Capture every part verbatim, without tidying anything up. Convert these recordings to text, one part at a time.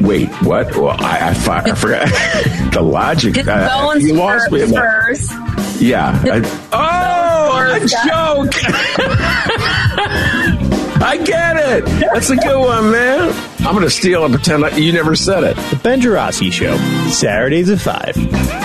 Wait, what? Well, I, I, fi- I forgot the logic. His uh, bones you lost me. first. Yeah. I, oh, a joke. I get it. That's a good one, man. I'm going to steal and pretend like you never said it. The Ben Joravsky Show, Saturdays at five.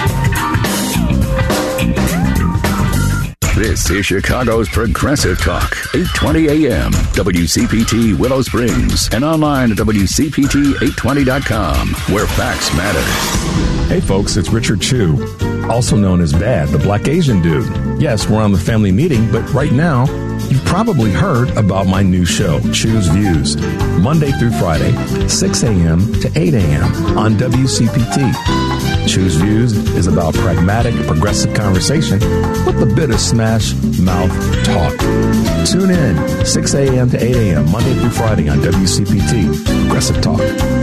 This is Chicago's Progressive Talk, eight twenty A M, W C P T Willow Springs, and online at W C P T eight twenty dot com, where facts matter. Hey folks, it's Richard Chu, also known as Bad, the Black Asian Dude. Yes, we're on the family meeting, but right now, you've probably heard about my new show, Chu's Views, Monday through Friday, six a.m. to eight a.m. on W C P T. Chu's Views is about pragmatic, progressive conversation with a bit of smash mouth talk. Tune in, six a.m. to eight a.m., Monday through Friday on W C P T, Progressive Talk.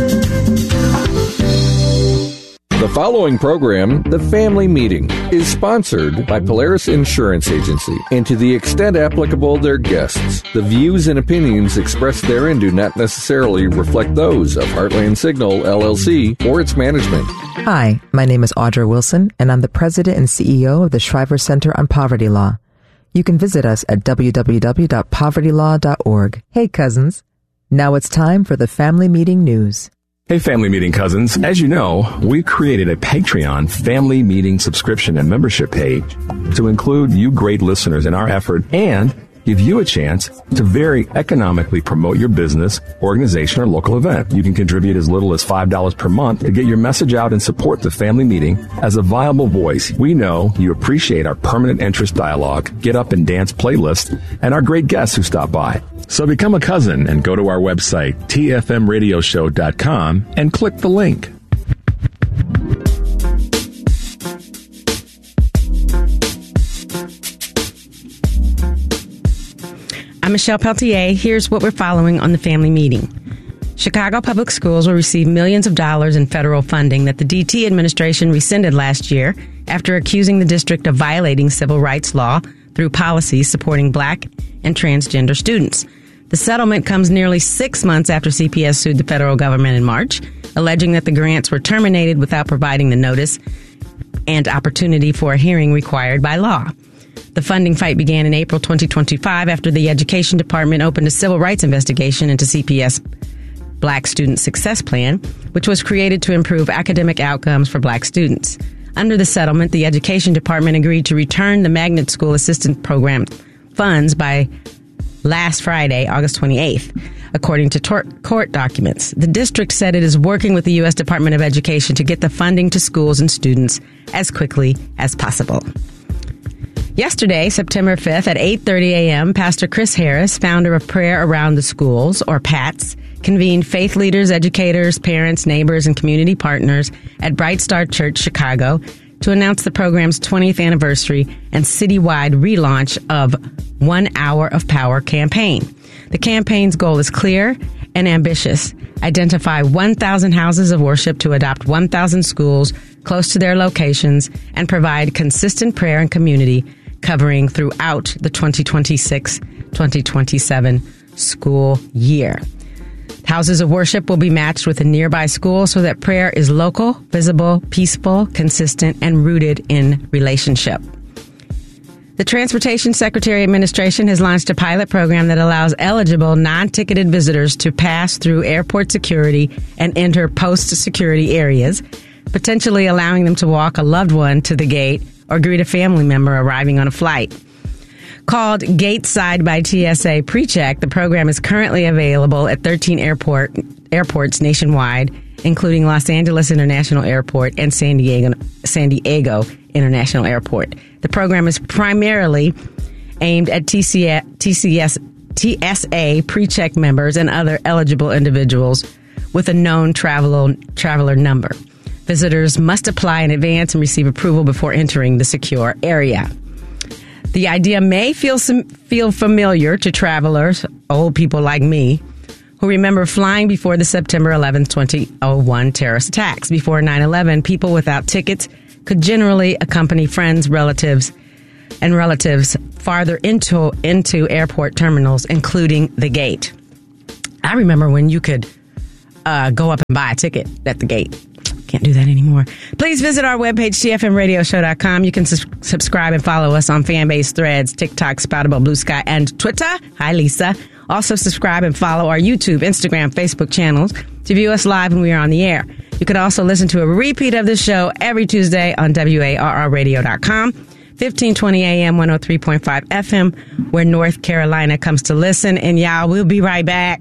The following program, The Family Meeting, is sponsored by Polaris Insurance Agency, and to the extent applicable, their guests. The views and opinions expressed therein do not necessarily reflect those of Heartland Signal, L L C, or its management. Hi, my name is Audra Wilson, and I'm the president and C E O of the Shriver Center on Poverty Law. You can visit us at w w w dot poverty law dot org. Hey, cousins. Now it's time for the Family Meeting News. Hey, Family Meeting cousins. As you know, we've created a Patreon Family Meeting subscription and membership page to include you great listeners in our effort and give you a chance to very economically promote your business, organization, or local event. You can contribute as little as five dollars per month to get your message out and support the Family Meeting as a viable voice. We know you appreciate our permanent interest dialogue, get up and dance playlist, and our great guests who stop by. So become a cousin and go to our website, t f m radio show dot com, and click the link. I'm Michelle Peltier. Here's what we're following on the Family Meeting. Chicago Public Schools will receive millions of dollars in federal funding that the D T administration rescinded last year after accusing the district of violating civil rights law through policies supporting black and transgender students. The settlement comes nearly six months after C P S sued the federal government in March, alleging that the grants were terminated without providing the notice and opportunity for a hearing required by law. The funding fight began in April twenty twenty-five after the Education Department opened a civil rights investigation into C P S Black Student Success Plan, which was created to improve academic outcomes for black students. Under the settlement, the Education Department agreed to return the Magnet School Assistance Program funds by last Friday, August twenty-eighth, according to tor- court documents. The district said it is working with the U S Department of Education to get the funding to schools and students as quickly as possible. Yesterday, September fifth at eight thirty a.m., Pastor Chris Harris, founder of Prayer Around the Schools, or PATS, convened faith leaders, educators, parents, neighbors, and community partners at Bright Star Church, Chicago, to announce the program's twentieth anniversary and citywide relaunch of One Hour of Power campaign. The campaign's goal is clear and ambitious. Identify one thousand houses of worship to adopt one thousand schools close to their locations and provide consistent prayer and community covering throughout the twenty twenty-six twenty twenty-seven school year. Houses of worship will be matched with a nearby school so that prayer is local, visible, peaceful, consistent, and rooted in relationship. The Transportation Secretary Administration has launched a pilot program that allows eligible non-ticketed visitors to pass through airport security and enter post-security areas, potentially allowing them to walk a loved one to the gate or greet a family member arriving on a flight. Called Gateside by T S A PreCheck, the program is currently available at thirteen airport airports nationwide, including Los Angeles International Airport and San Diego, San Diego International Airport. The program is primarily aimed at T C S, T C S, T S A PreCheck members and other eligible individuals with a known travel, traveler number. Visitors must apply in advance and receive approval before entering the secure area. The idea may feel some, feel familiar to travelers, old people like me, who remember flying before the September eleventh, two thousand one terrorist attacks. Before nine eleven, people without tickets could generally accompany friends, relatives, and relatives farther into, into airport terminals, including the gate. I remember when you could uh, go up and buy a ticket at the gate. Can't do that anymore. Please visit our webpage, T F M radio show dot com. You can su- subscribe and follow us on Fanbase, Threads, TikTok, Spoutable, Blue Sky, and Twitter. Hi, Lisa. Also subscribe and follow our YouTube, Instagram, Facebook channels to view us live when we are on the air. You can also listen to a repeat of the show every Tuesday on W A R R radio dot com, fifteen twenty A M, one oh three point five F M, where North Carolina comes to listen. And y'all, we'll be right back.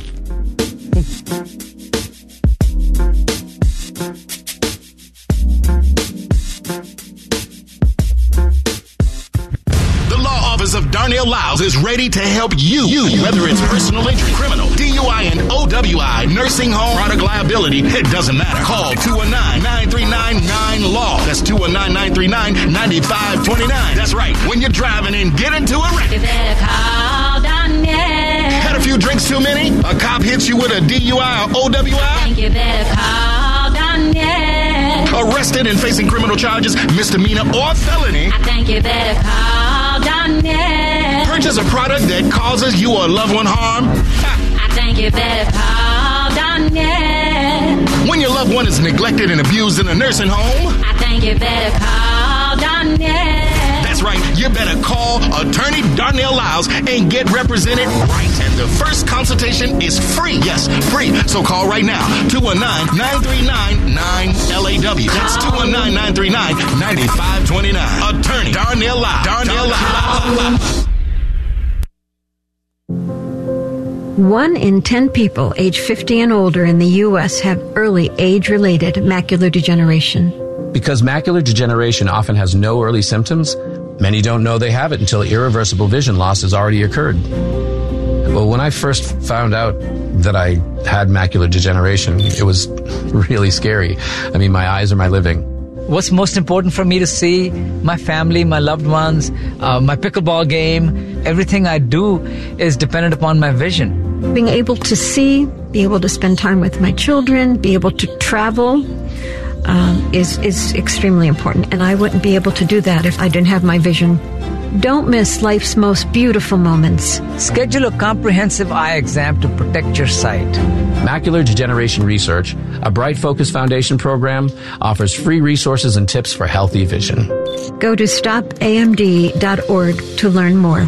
Of Darnell Lyles is ready to help you. you. Whether it's personal injury, criminal, D U I, and O W I, nursing home, product liability, it doesn't matter. Call two one nine, nine three nine, nine L A W. That's two one nine, nine three nine, nine five two nine. That's right. When you're driving and get into a wreck, you better call Darnell. Had a few drinks too many? A cop hits you with a D U I or O W I? I think you better call Darnell. Arrested and facing criminal charges, misdemeanor or felony? I think you better call Darnell. Purchase a product that causes you or a loved one harm? I think you better call Darnell. When your loved one is neglected and abused in a nursing home? I think you better call Darnell. That's right, you better call Attorney Darnell Lyles and get represented right. And the first consultation is free. Yes, free. So call right now. two one nine, nine three nine, nine L A W. That's two one nine, nine three nine, nine five two nine. Attorney Darnell Lyles. Darnell Lyles. One in ten people age fifty and older in the U S have early age-related macular degeneration. Because macular degeneration often has no early symptoms, many don't know they have it until irreversible vision loss has already occurred. Well, when I first found out that I had macular degeneration, it was really scary. I mean, my eyes are my living. What's most important for me to see my family, my loved ones, uh, my pickleball game, everything I do is dependent upon my vision. Being able to see, be able to spend time with my children, be able to travel um, is, is extremely important. And I wouldn't be able to do that if I didn't have my vision. Don't miss life's most beautiful moments. Schedule a comprehensive eye exam to protect your sight. Macular Degeneration Research, a Bright Focus Foundation program, offers free resources and tips for healthy vision. Go to stop A M D dot org to learn more.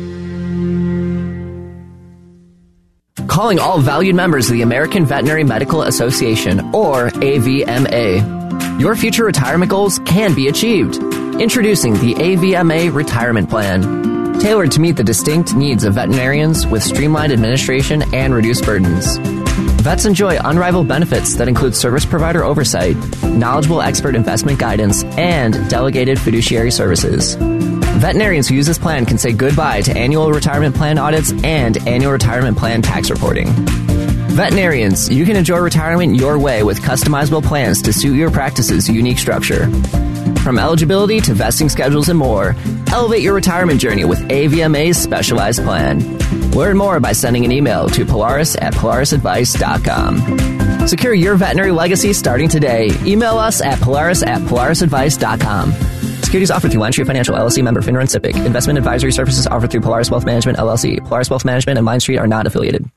Calling all valued members of the American Veterinary Medical Association, or A V M A. Your future retirement goals can be achieved. Introducing the A V M A Retirement Plan, tailored to meet the distinct needs of veterinarians with streamlined administration and reduced burdens. Vets enjoy unrivaled benefits that include service provider oversight, knowledgeable expert investment guidance, and delegated fiduciary services. Veterinarians who use this plan can say goodbye to annual retirement plan audits and annual retirement plan tax reporting. Veterinarians, you can enjoy retirement your way with customizable plans to suit your practice's unique structure. From eligibility to vesting schedules and more, elevate your retirement journey with A V M A's specialized plan. Learn more by sending an email to Polaris at polaris advice dot com. Secure your veterinary legacy starting today. Email us at Polaris at polaris advice dot com. Securities offered through LineStreet Financial, L L C, member FINRA and SIPC. Investment advisory services offered through Polaris Wealth Management, L L C. Polaris Wealth Management and LineStreet are not affiliated.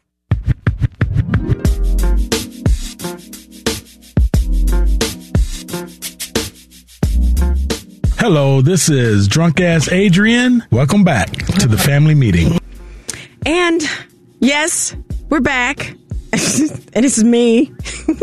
Hello, this is Drunk Ass Adrian. Welcome back to the family meeting. And yes, we're back. And this is me.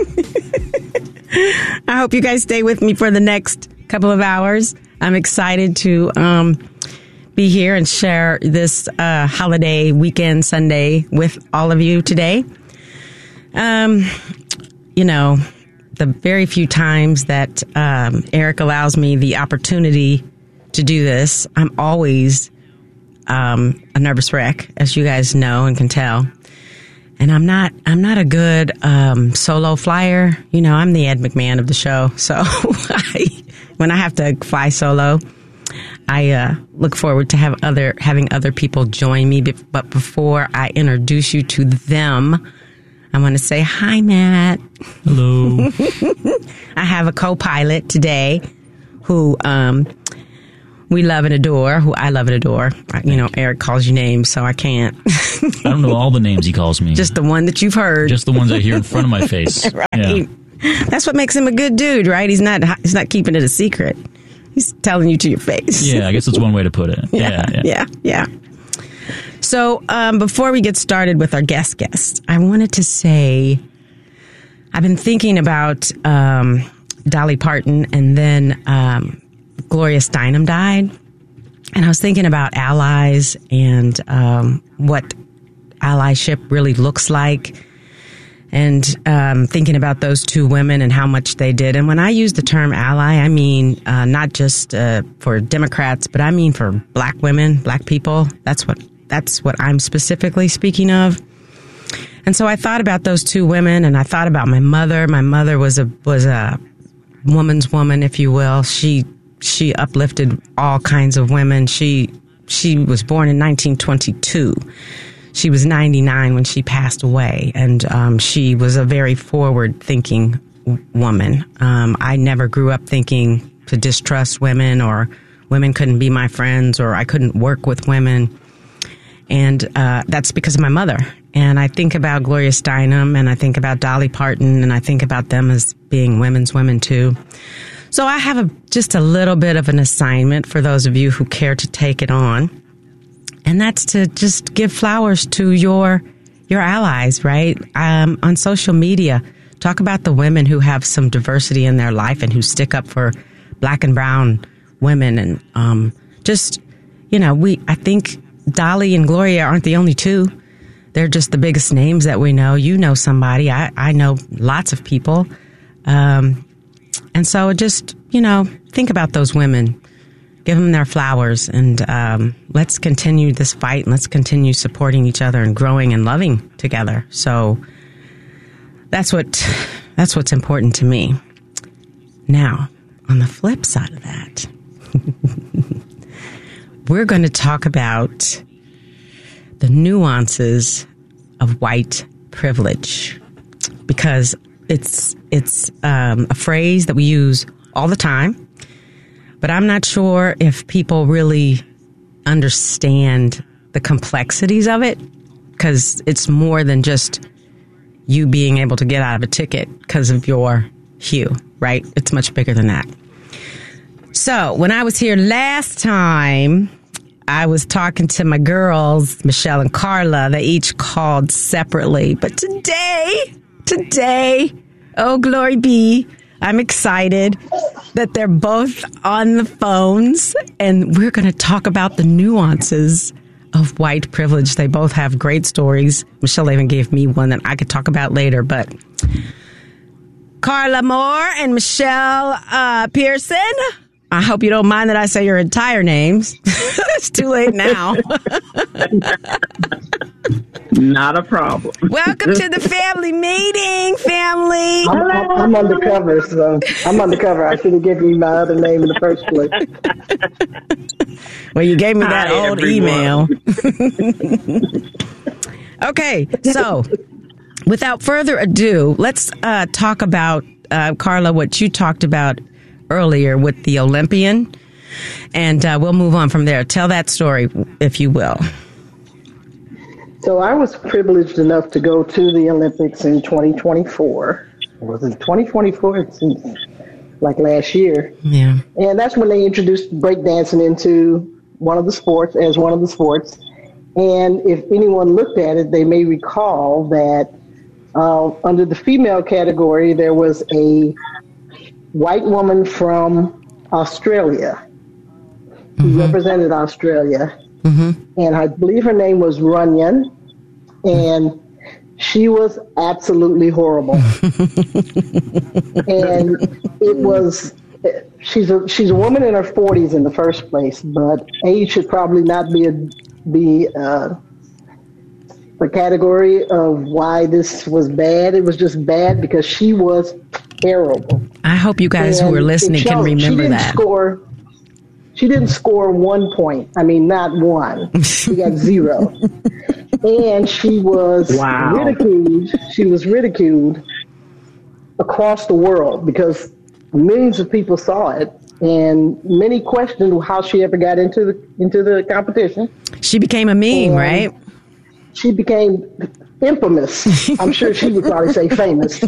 I hope you guys stay with me for the next couple of hours. I'm excited to um, be here and share this uh, holiday weekend Sunday with all of you today. Um, you know, the very few times that um, Eric allows me the opportunity to do this, I'm always um, a nervous wreck, as you guys know and can tell. And I'm not I'm not a good um, solo flyer. You know, I'm the Ed McMahon of the show. So I, when I have to fly solo, I uh, look forward to have other having other people join me. But before I introduce you to them, I want to say hi, Matt. Hello. I have a co-pilot today who um, we love and adore, who I love and adore. You know, Eric calls you names, so I can't. I don't know all the names he calls me. Just the one that you've heard. Just the ones I hear in front of my face. Right. Yeah. That's what makes him a good dude, right? He's not he's not keeping it a secret. He's telling you to your face. Yeah, I guess that's one way to put it. Yeah, yeah, yeah. yeah. So um, before we get started with our guest guest, I wanted to say I've been thinking about um, Dolly Parton, and then um, Gloria Steinem died. And I was thinking about allies and um, what allyship really looks like, and um, thinking about those two women and how much they did. And when I use the term ally, I mean uh, not just uh, for Democrats, but I mean for black women, black people. That's what that's what I'm specifically speaking of. And so I thought about those two women, and I thought about my mother. My mother was a was a woman's woman, if you will. She she uplifted all kinds of women. She she was born in nineteen twenty-two. She was ninety-nine when she passed away, and um, she was a very forward-thinking w- woman. Um, I never grew up thinking to distrust women, or women couldn't be my friends, or I couldn't work with women. And uh, that's because of my mother. And I think about Gloria Steinem, and I think about Dolly Parton, and I think about them as being women's women too. So I have a, just a little bit of an assignment for those of you who care to take it on. And that's to just give flowers to your your allies, right? Um, on social media, talk about the women who have some diversity in their life and who stick up for black and brown women. And um, just, you know, we I think Dolly and Gloria aren't the only two. They're just the biggest names that we know. You know somebody. I, I know lots of people. Um, and so just, you know, think about those women. Give them their flowers, and um, let's continue this fight, and let's continue supporting each other and growing and loving together. So that's what that's what's important to me. Now, on the flip side of that, we're going to talk about the nuances of white privilege, because it's it's um, a phrase that we use all the time. But I'm not sure if people really understand the complexities of it, because it's more than just you being able to get out of a ticket because of your hue, right? It's much bigger than that. So when I was here last time, I was talking to my girls, Michelle and Carla. They each called separately. But today, today, oh, glory be, I'm excited that they're both on the phones, and we're going to talk about the nuances of white privilege. They both have great stories. Michelle even gave me one that I could talk about later. But Carla Moore and Michelle uh, Pearson, I hope you don't mind that I say your entire names. It's too late now. Not a problem. Welcome to the family meeting, family. I'm, I'm, I'm undercover, so I'm undercover. I should have given you my other name in the first place. Well, you gave me that Hi, old everyone. email. Okay, so without further ado, let's uh, talk about, uh, Carla, what you talked about earlier with the Olympian, and uh, we'll move on from there. Tell that story, if you will. So I was privileged enough to go to the Olympics in twenty twenty-four. Was it twenty twenty-four? It seems like last year. Yeah. And that's when they introduced breakdancing into one of the sports, as one of the sports. And if anyone looked at it, they may recall that uh, under the female category, there was a white woman from Australia who Mm-hmm. represented Australia. Mm-hmm. And I believe her name was Runyon, and she was absolutely horrible. And it was, she's a she's a woman in her forties in the first place, but age should probably not be a be uh, a category of why this was bad. It was just bad because she was terrible. I hope you guys And who are listening it can showed. She remember didn't that. Score, she didn't score one point. I mean, not one. She got zero. And she was Wow. ridiculed. She was ridiculed across the world because millions of people saw it. and many questioned how she ever got into the into the competition. She became a meme, and right? She became infamous. I'm sure she would probably say famous.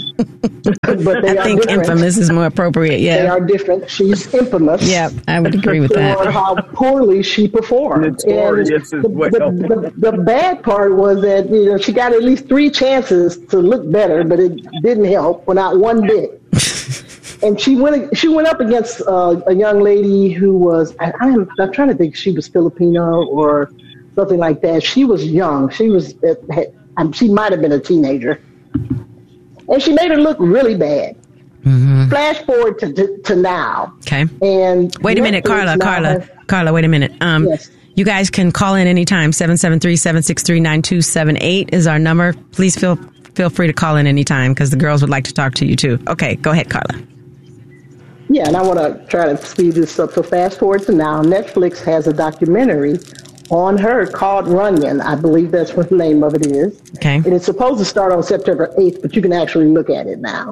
But they I are think different. Infamous is more appropriate, yeah. They are different. She's infamous. Yeah, I would agree with for that. how poorly she performed. Notorious And as the, well. the, the, the bad part was that, you know, she got at least three chances to look better, but it didn't help, well, not one bit. And she went she went up against uh, a young lady who was, I, I'm, I'm trying to think, she was Filipino or something like that. She was young. She was, had, she might have been a teenager. And she made her look really bad. Mm-hmm. Flash forward to, to to now. Okay. And wait a minute, Carla, Carla, has, Carla, wait a minute. Um, yes. You guys can call in anytime. seven seven three, seven six three, nine two seven eight is our number. Please feel feel free to call in anytime because the girls would like to talk to you too. Okay, go ahead, Carla. Yeah, and I want to try to speed this up. So fast forward to now. Netflix has a documentary on her called Runyon. I believe that's what the name of it is. Okay. And it's supposed to start on September eighth, but you can actually look at it now.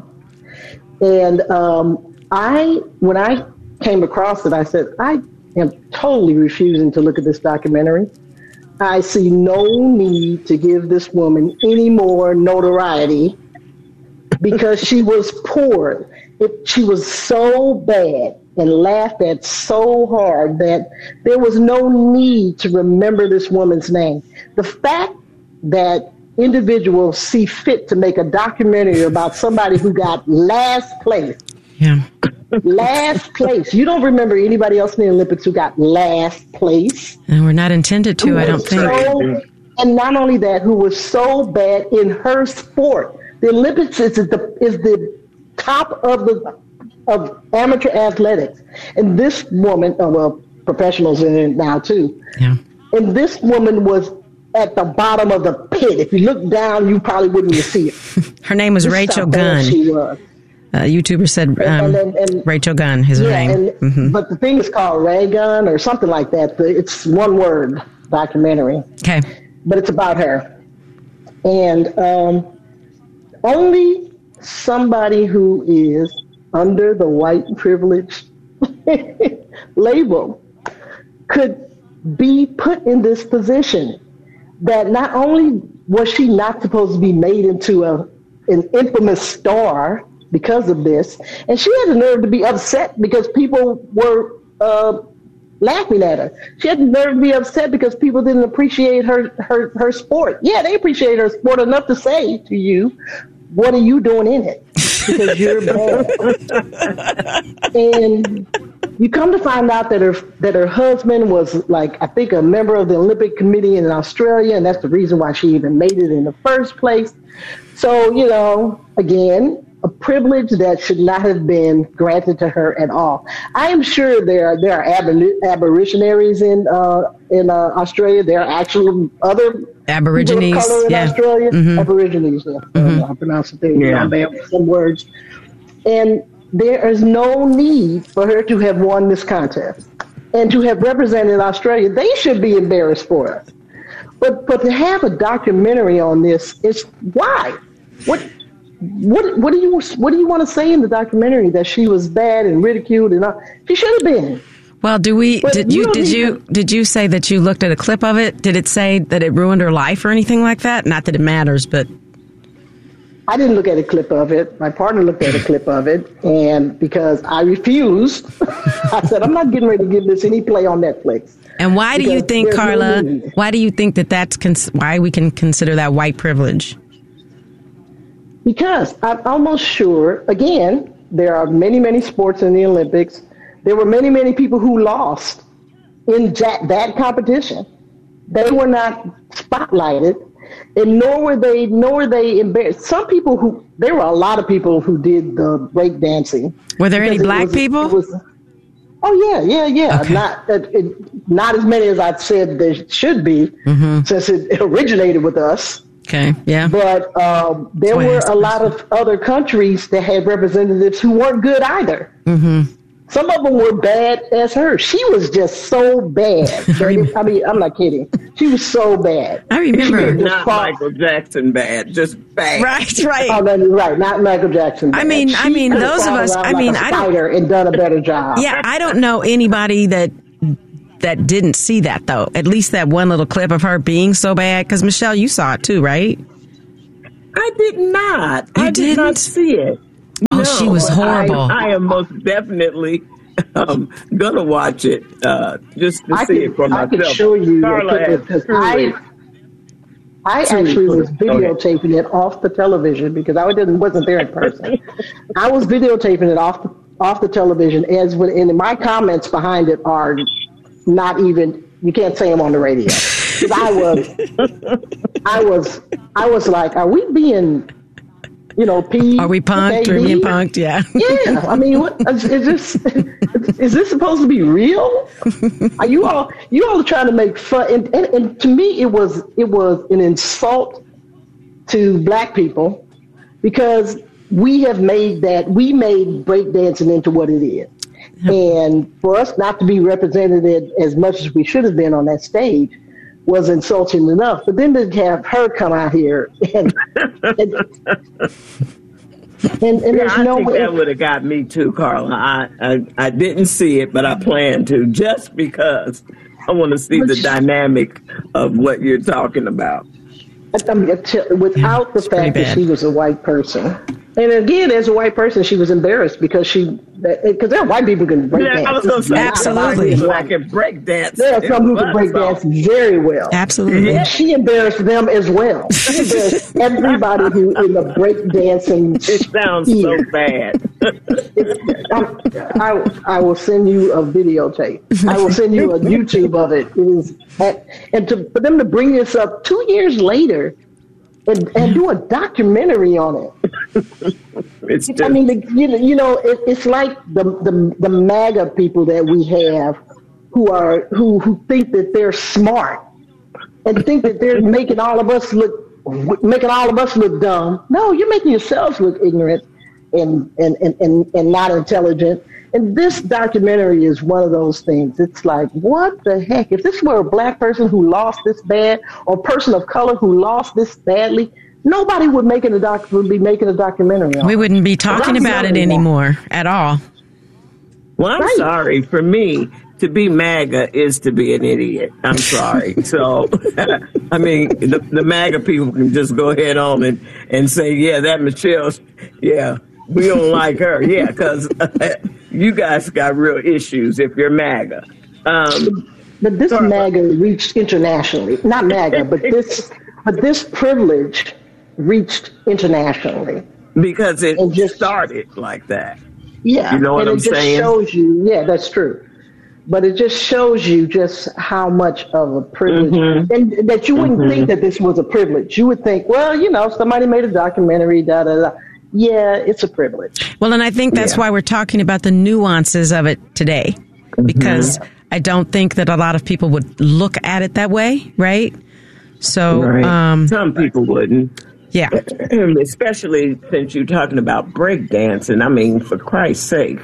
And um, I, when I came across it, I said, I am totally refusing to look at this documentary. I see no need to give this woman any more notoriety because she was poor. It, she was so bad and laughed at so hard that there was no need to remember this woman's name. The fact that individuals see fit to make a documentary about somebody who got last place. Yeah. Last place. You don't remember anybody else in the Olympics who got last place. And we're not intended to, I don't think. So, and not only that, who was so bad in her sport. The Olympics is the is the top of the of amateur athletics. And this woman, oh, well, professionals in it now too. Yeah. And this woman was at the bottom of the pit. If you look down, you probably wouldn't even see it. Her name was This Rachel how bad Gunn. She was. A YouTuber said um, And- and- and- Rachel Gunn is her Yeah, name. and, Mm-hmm. but the thing is called Ray Gun or something like that. The- It's one word documentary. Okay. But it's about her. And um, only somebody who is under the white privilege label could be put in this position that not only was she not supposed to be made into a an infamous star because of this, and she had the nerve to be upset because people were uh, laughing at her. She had the nerve to be upset because people didn't appreciate her, her, her sport. Yeah, they appreciate her sport enough to say to you, what are you doing in it? Because you're bad. And you come to find out that her that her husband was, like, I think a member of the Olympic Committee in Australia, and that's the reason why she even made it in the first place. So, you know, again, a privilege that should not have been granted to her at all. I am sure there are there are abor- aborigines in uh, in uh, Australia. There are actual other Aborigines, people of color in yeah. Australia. Mhm. Aborigines, yeah. Mhm. I pronounce it there. Yeah. I'm bad with some words. And there is no need for her to have won this contest and to have represented Australia. They should be embarrassed for us. But but to have a documentary on this is why? What what what do you what do you want to say in the documentary that she was bad and ridiculed and all? She should have been. Well, do we? But Did you you? don't Did you? even- Did you say that you looked at a clip of it? Did it say that it ruined her life or anything like that? Not that it matters, but I didn't look at a clip of it. My partner looked at a clip of it, and because I refused, I said, I'm not getting ready to give this any play on Netflix. and why do you Because think, there's no Carla? need. Why do you think that that's cons- why we can consider that white privilege? Because I'm almost sure, again, there are many, many sports in the Olympics. There were many, many people who lost in that, that competition. They were not spotlighted, and nor were they, nor were they embarrassed. Some people who, there were a lot of people who did the break dancing. Were there any Because it black was- people? it was- oh yeah, yeah, yeah. Okay. Not it, it, not as many as I've said there should be, Mm-hmm. since it originated with us. Okay, yeah. But um, there That's why I were asked a the lot of other countries that had representatives who weren't good either. Mm-hmm. some of them were bad as her. She was just so bad. I mean, I'm not kidding. She was so bad. I remember. Not Michael Jackson bad, just bad. Right, right. Oh, no, right, not Michael Jackson bad. I mean, I mean, She those of us. I like mean, a I don't. spider and done a better job. Yeah, I don't know anybody that that didn't see that though. At least that one little clip of her being so bad. Because Michelle, you saw it too, right? I did not. You I did didn't? not see it. Oh, No, she was but horrible. I, I am most definitely um, gonna watch it uh, just to I see could, it for I myself. could show you Carla has because truly- I, I truly- actually was Okay. videotaping it off the television because I didn't wasn't there in person. I was videotaping it off the, off the television as when, and my comments behind it are not even, you can't say them on the radio. 'Cause I was, I was, I was like, are we being, you know, P? Are we punked? Are we being punked? Yeah. Yeah. I mean, what, is, is this is this supposed to be real? Are you all you all are trying to make fun? And, and, and to me, it was it was an insult to black people because we have made that we made breakdancing into what it is. And for us not to be represented as much as we should have been on that stage was insulting enough. But then to have her come out here and and, and, and Yeah, there's I no think way. that would have got me too, Carla. I, I I didn't see it, but I plan to just because I want to see the dynamic of what you're talking about. I mean, without the fact that she was a white person. And again, as a white person, she was embarrassed because she, because there are white people who can break Yeah, dance. I was going to say, Absolutely. people that can break dance. There are some who can break dance very well. Absolutely. And she embarrassed them as well. She embarrassed everybody who in the break dancing. It sounds so bad. I, I will send you a videotape. I will send you a YouTube of it. It is, and to, for them to bring this up two years later and, and do a documentary on it. It's I mean, the, you know, you know it, it's like the, the the MAGA people that we have who are who who think that they're smart and think that they're making all of us look making all of us look dumb. No, you're making yourselves look ignorant and and, and, and, and not intelligent. And this documentary is one of those things. It's like, what the heck? If this were a black person who lost this bad, or a person of color who lost this badly, nobody would make it a doc would be making a documentary on We it. wouldn't be talking about it anymore at all. Well, I'm Right. sorry. For me, to be MAGA is to be an idiot. I'm sorry. So, I mean, the, the MAGA people can just go ahead on and, and say, yeah, that Michelle, yeah, we don't like her. Yeah, because you guys got real issues if you're MAGA. Um, But this MAGA reached internationally. Not MAGA, but this but this privilege reached internationally. because it just started like that. Yeah. You know what and I'm it just saying? shows you, yeah, that's true. But it just shows you just how much of a privilege, Mhm. and that you wouldn't Mhm. think that this was a privilege. You would think, well, you know, somebody made a documentary, da da da. Yeah, it's a privilege. Well, and I think that's Yeah. why we're talking about the nuances of it today, because I don't think that a lot of people would look at it that way, right? So, Right. um, Some people wouldn't. Yeah. Especially since you're talking about breakdancing. I mean, for Christ's sake.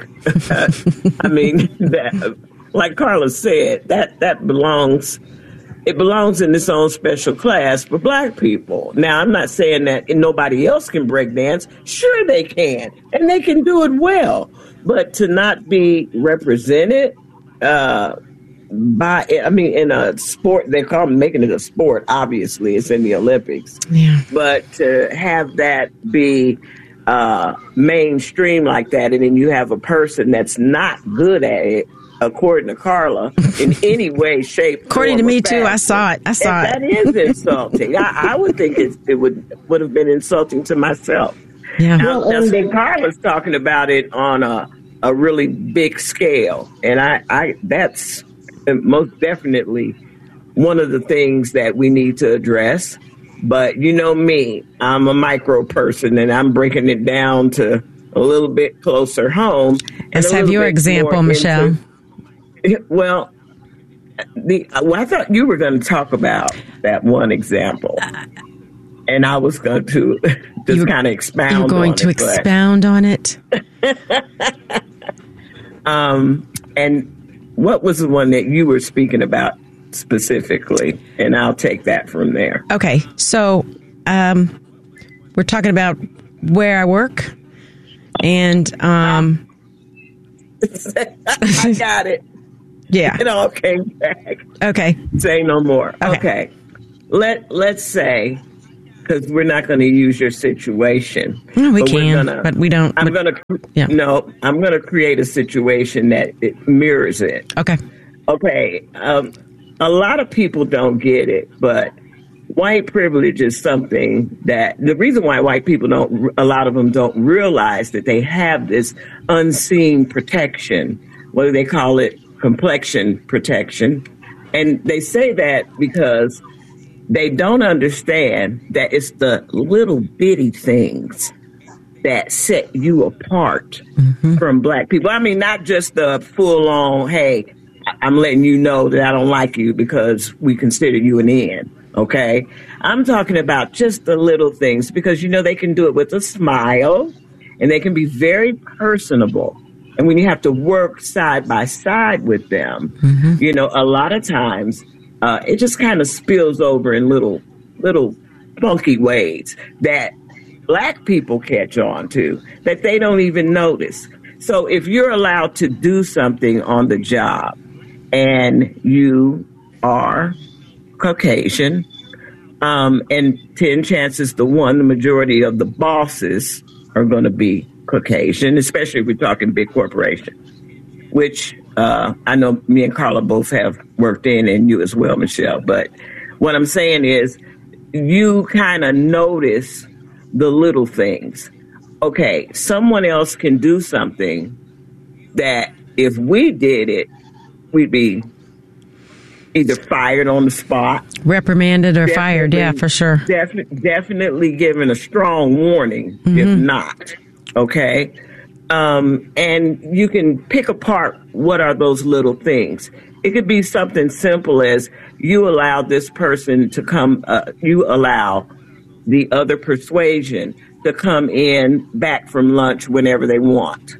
I mean, that, like Carla said, that, that belongs, it belongs in its own special class for black people. Now, I'm not saying that nobody else can breakdance. Sure they can. And they can do it well. But to not be represented, uh, by, I mean, in a sport, they call them making it a sport. Obviously, it's in the Olympics. Yeah. But to have that be uh, mainstream like that, and then you have a person that's not good at it, according to Carla, in any way, shape, according to form, or me too, I fashion, saw it. I saw and it. That is insulting. I, I would think it, it would would have been insulting to myself. Yeah. Now, Well, now and see, the- Carla's talking about it on a a really big scale, and I, I that's most definitely one of the things that we need to address. But you know me, I'm a micro person, and I'm breaking it down to a little bit closer home. and Let's a have little your bit example, more Michelle. into- well, the well, I thought you were going to talk about that one example, and I was going to just kind of expound. You're going on to it, but- expound on it. Um, and what was the one that you were speaking about specifically? And I'll take that from there. Okay. So um, we're talking about where I work. And um, I got it. Yeah. It all came back. Okay. Say no more. Okay. okay. Let, let's say, because we're not going to use your situation. No, we but can, we're gonna, but we don't. I'm but, going to, yeah. no, I'm going to create a situation that it mirrors it. Okay. Okay. Um, a lot of people don't get it, but white privilege is something that the reason why white people don't, a lot of them don't realize that they have this unseen protection, whether they call it complexion protection. And they say that because they don't understand that it's the little bitty things that set you apart mm-hmm. from black people. I mean, not just the full on, hey, I'm letting you know that I don't like you because we consider you an N. Okay. I'm talking about just the little things because, you know, they can do it with a smile and they can be very personable. And when you have to work side by side with them, mm-hmm. you know, a lot of times uh, it just kind of spills over in little, little funky ways that black people catch on to that they don't even notice. So if you're allowed to do something on the job and you are Caucasian, um, and ten chances to one, the majority of the bosses are going to be Caucasian, especially if we're talking big corporation, which uh, I know me and Carla both have worked in, and you as well, Michelle. But what I'm saying is you kind of notice the little things. Okay, someone else can do something that if we did it, we'd be either fired on the spot. Reprimanded or fired, yeah, for sure. Defi- definitely given a strong warning, mm-hmm. if not. Okay? Um, and you can pick apart what are those little things. It could be something simple as you allow this person to come, uh, you allow the other persuasion to come in back from lunch whenever they want.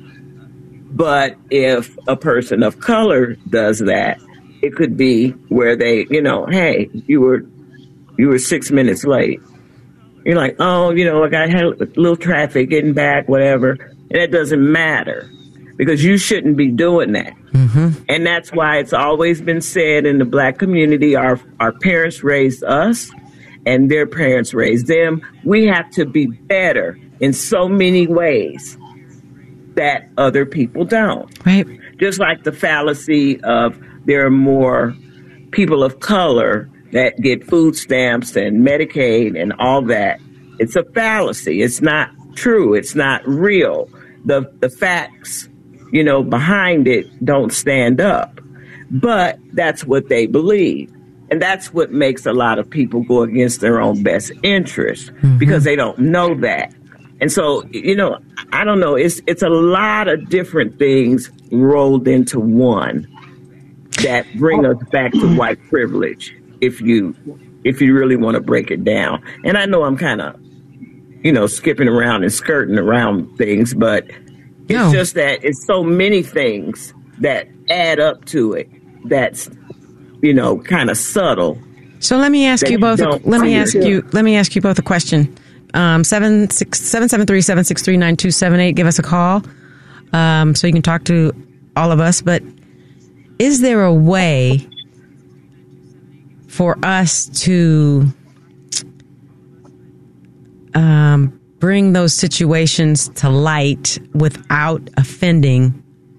But if a person of color does that, it could be where they, you know, hey, you were you were six minutes late. You're like, oh, you know, like I had a little traffic getting back, whatever. And it doesn't matter because you shouldn't be doing that. Mm-hmm. And that's why it's always been said in the black community, our our parents raised us and their parents raised them. We have to be better in so many ways that other people don't. Right. Just like the fallacy of there are more people of color that get food stamps and Medicaid and all that. It's a fallacy. It's not true. It's not real. The the facts, you know, behind it don't stand up. But that's what they believe. And that's what makes a lot of people go against their own best interest mm-hmm. because they don't know that. And so, you know, I don't know. It's it's a lot of different things rolled into one that bring us back to white privilege, if you if you really want to break it down. And I know I'm kind of, you know, skipping around and skirting around things, but it's no. just that it's so many things that add up to it that's, you know, kind of subtle. So let me ask you both. Let me ask you. Let me ask you both a question. Um, seven six seven seven three seven six three nine two seven eight. Give us a call, um, so you can talk to all of us. But is there a way for us to um, bring those situations to light without offending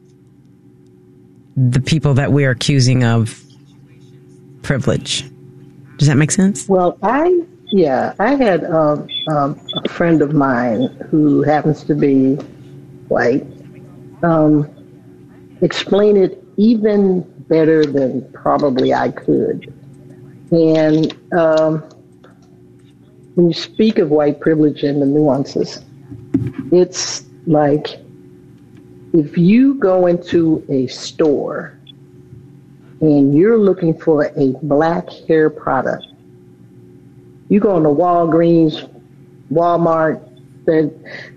the people that we're accusing of privilege? Does that make sense? Well, I, yeah, I had um, um, a friend of mine who happens to be white um, explain it even better than probably I could. And um, when you speak of white privilege and the nuances, it's like if you go into a store and you're looking for a black hair product, you go into Walgreens, Walmart, they're,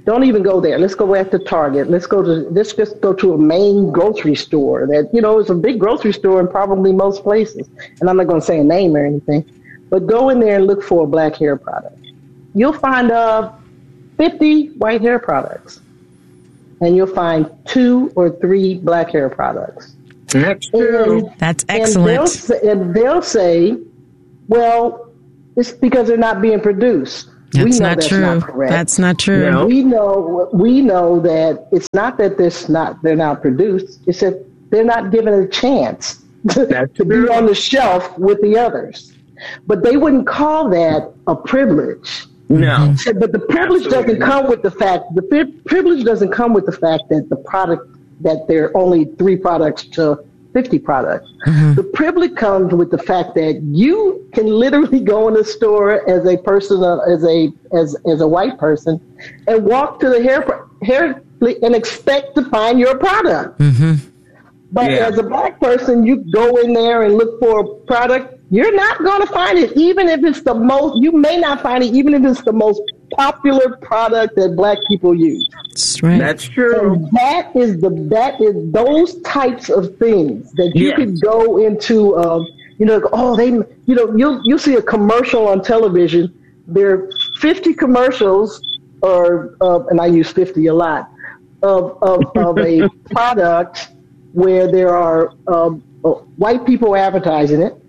Don't even go there. Let's go back to Target. Let's go to, let's just go to a main grocery store that, you know, is a big grocery store in probably most places. And I'm not going to say a name or anything, but go in there and look for a black hair product. You'll find uh, fifty white hair products, and you'll find two or three black hair products. That's true. And, That's excellent. And they'll, say, and they'll say, well, it's because they're not being produced. That's we know not that's true. Not correct. That's not true. No. We know we know that it's not that this not they're not produced. It's that they're not given a chance to, to be on the shelf with the others. But they wouldn't call that a privilege. No. But the privilege Absolutely. doesn't come with the fact the pri- privilege doesn't come with the fact that the product that there are only three products to fifty products. Mm-hmm. The privilege comes with the fact that you can literally go in a store as a person, uh, as a as as a white person, and walk to the hair hair and expect to find your product. Mm-hmm. But Yeah. as a black person, you go in there and look for a product. You're not going to find it, even if it's the most. You may not find it, even if it's the most popular product that black people use. That's right. That's true. And that is the that is those types of things that you Yes. could go into. Um, you know, oh, they, you know, you'll you'll see a commercial on television. There are fifty commercials, or uh, and I use fifty a lot of of, of a product where there are um, uh, white people advertising it.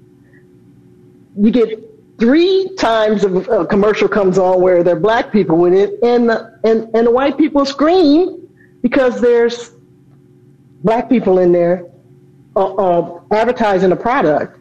You get three times a, a commercial comes on where there are black people in it, and the, and and the white people scream because there's black people in there uh, uh, advertising a product.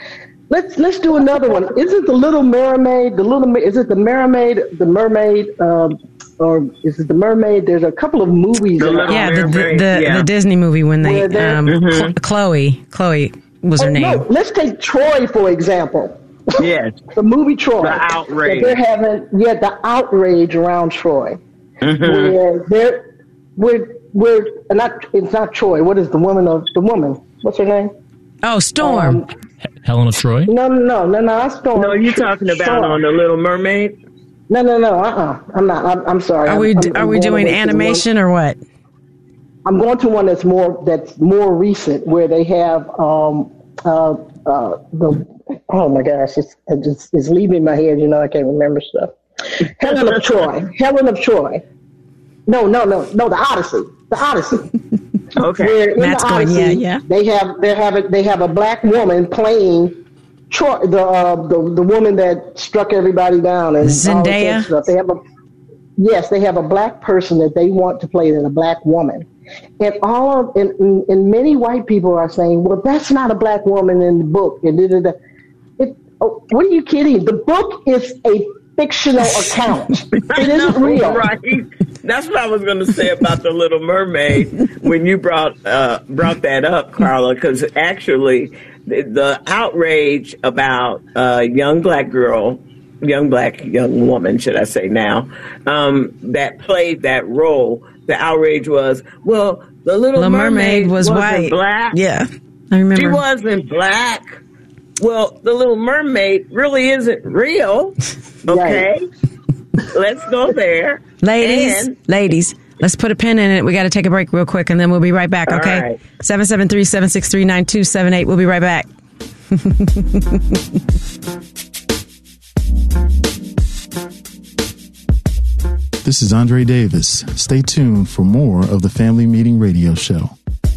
Let's let's do another one. Is it the Little Mermaid? The little is it the Mermaid? The Mermaid, um, or is it the Mermaid? There's a couple of movies. In Yeah, the the, the, yeah. the Disney movie when they Where they're- um, Mhm. Chlo- Chloe Chloe was her Oh, name. no, let's take Troy for example. Yes. The movie Troy. The outrage. That they're having, yeah, the outrage around Troy. Mhm. Where they're, we're, we're, not, it's not Troy. What is the woman of, the woman? What's her name? Oh, Storm. Um, Helen of Troy? No, no, no, no, no, that's Storm. No, you're talking about Storm. on the Little Mermaid? No, no, no, uh-uh. I'm not, I'm, I'm sorry. Are I'm, we I'm, are I'm we going doing away to the animation or what? one- I'm going to one that's more, that's more recent where they have, um, uh, uh, the, oh my gosh, it's, it just, it's leaving my head, you know, I can't remember stuff. Helen of Troy. Helen of Troy. No, no, no, no, the Odyssey. The Odyssey. Okay. Where in Matt's the going, Odyssey, yeah, yeah. They have they have a, they have a black woman playing Troy, the uh, the the woman that struck everybody down and all that Zendaya? stuff. They have a yes, they have a black person that they want to play that, a black woman. And all of and, and, and many white people are saying, well, that's not a black woman in the book. And da, da, da. It, oh, what are you kidding? The book is a fictional account. It isn't real. Right. That's what I was going to say about the Little Mermaid when you brought uh, brought that up, Carla. Because actually, the, the outrage about a young black girl, young black young woman, should I say now, um, that played that role. The outrage was, well, the Little The Mermaid, Mermaid was wasn't white. black. Yeah, I remember. She wasn't black. Well, the Little Mermaid really isn't real. Okay, let's go there, Ladies, And- ladies, let's put a pin in it. We got to take a break real quick, and then we'll be right back, All okay? right. seven seven three, seven six three, nine two seven eight. We'll be right back. This is Andre Davis. Stay tuned for more of the Family Meeting Radio Show.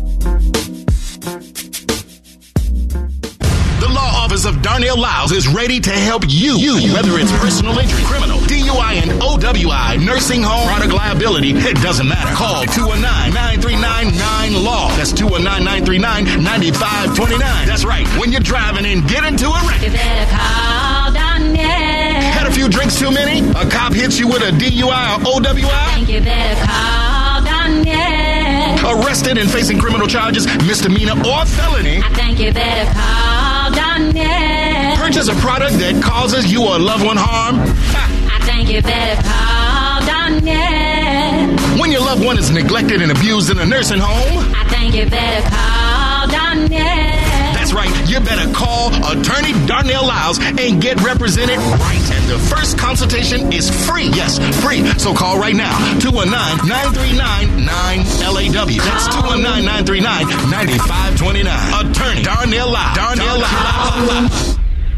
The law office of Darnell Lyles is ready to help you. you. Whether it's personal injury, criminal, D U I and O W I, nursing home, product liability, it doesn't matter. Call two one nine, nine three nine, nine L A W. That's two one nine, nine three nine, nine five two nine. That's right. When you're driving and get into a wreck. You better call Donnell. Had a few drinks too many? A cop hits you with a D U I or O W I? Think you better call Donnell. Arrested and facing criminal charges, misdemeanor or felony? I think you better call Donnell. Purchase a product that causes you or a loved one harm? I think you better call Donnell. When your loved one is neglected and abused in a nursing home? I think you better call Donnell. That's That's right. You better call Attorney Darnell Lyles and get represented right. And the first consultation is free. Yes, free. So call right now. two one nine, nine three nine, nine L A W. That's two one nine, nine three nine, nine five two nine. Attorney Darnell Lyles. Darnell Lyles.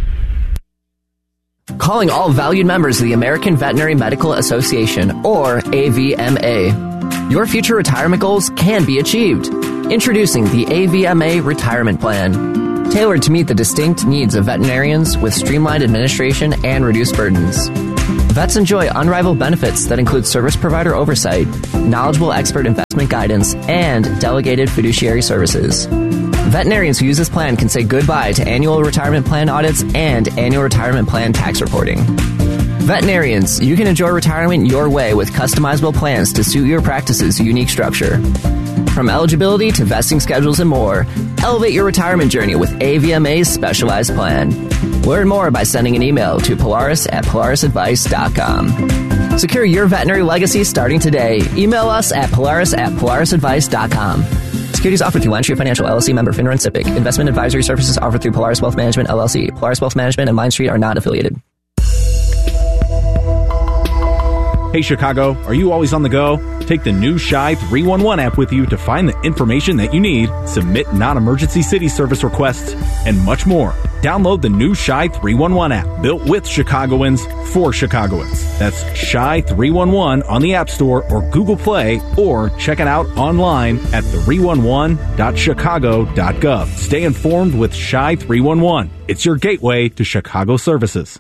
Calling all valued members of the American Veterinary Medical Association, or A V M A. Your future retirement goals can be achieved. Introducing the A V M A Retirement Plan, tailored to meet the distinct needs of veterinarians with streamlined administration and reduced burdens. Vets enjoy unrivaled benefits that include service provider oversight, knowledgeable expert investment guidance, and delegated fiduciary services. Veterinarians who use this plan can say goodbye to annual retirement plan audits and annual retirement plan tax reporting. Veterinarians, you can enjoy retirement your way with customizable plans to suit your practice's unique structure. From eligibility to vesting schedules and more, elevate your retirement journey with A V M A's specialized plan. Learn more by sending an email to Polaris at polaris advice dot com. Secure your veterinary legacy starting today. Email us at Polaris at polaris advice dot com. Securities offered through LineStreet Financial, L L C, member FINRA and SIPC. Investment advisory services offered through Polaris Wealth Management, L L C. Polaris Wealth Management and LineStreet are not affiliated. Hey Chicago, are you always on the go? Take the new Shy three one one app with you to find the information that you need, submit non-emergency city service requests, and much more. Download the new Shy three one one app, built with Chicagoans for Chicagoans. That's Shy three one one on the App Store or Google Play, or check it out online at three one one dot chicago dot gov. Stay informed with Shy three one one. It's your gateway to Chicago services.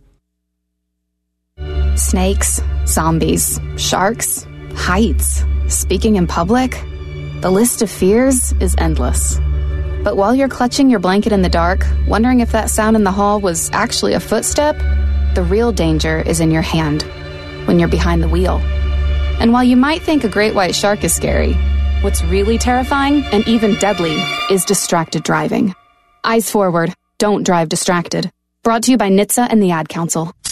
Snakes, zombies, sharks, heights, speaking in public. The list of fears is endless. But while you're clutching your blanket in the dark, wondering if that sound in the hall was actually a footstep, the real danger is in your hand, when you're behind the wheel. And while you might think a great white shark is scary, what's really terrifying and even deadly is distracted driving. Eyes forward, don't drive distracted. Brought to you by N H T S A and the Ad Council.